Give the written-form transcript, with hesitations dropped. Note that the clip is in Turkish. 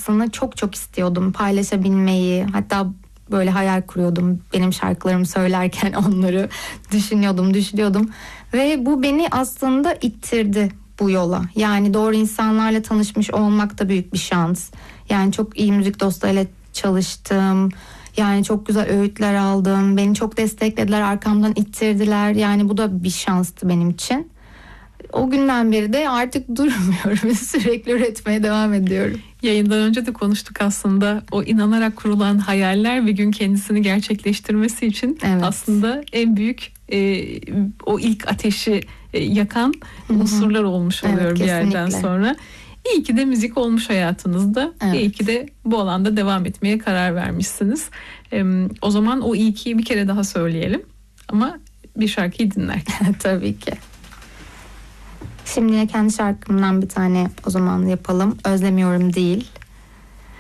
olmasını çok çok istiyordum. Paylaşabilmeyi, hatta böyle hayal kuruyordum. Benim şarkılarımı söylerken onları düşünüyordum. Ve bu beni aslında ittirdi bu yola. Yani doğru insanlarla tanışmış olmak da büyük bir şans. Yani çok iyi müzik dostlarıyla çalıştım. Yani çok güzel öğütler aldım. Beni çok desteklediler, arkamdan ittirdiler. Yani bu da bir şanstı benim için. O günden beri de artık durmuyorum. Sürekli üretmeye devam ediyorum. Yayından önce de konuştuk aslında. O inanarak kurulan hayaller bir gün kendisini gerçekleştirmesi için aslında en büyük o ilk ateşi yakan unsurlar olmuş oluyor bir yerden sonra. İyi ki de müzik olmuş hayatınızda. Evet. İyi ki de bu alanda devam etmeye karar vermişsiniz. O zaman o iyi ki'yi bir kere daha söyleyelim. Ama bir şarkıyı dinlerken. Tabii ki. Şimdi yine kendi şarkımdan bir tane o zaman yapalım. Özlemiyorum değil.